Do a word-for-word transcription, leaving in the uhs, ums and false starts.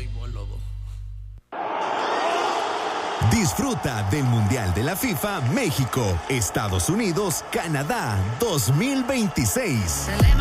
béisbol, loco. Disfruta del Mundial de la FIFA México, Estados Unidos, Canadá dos mil veintiséis.